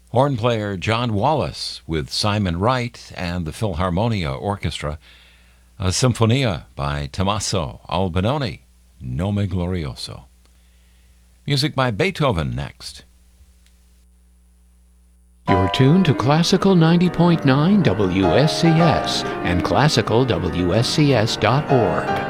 Horn player John Wallace with Simon Wright and the Philharmonia Orchestra, a Sinfonia by Tommaso Albinoni, Nome Glorioso. Music by Beethoven next. You're tuned to Classical 90.9 WSCS and classicalwscs.org.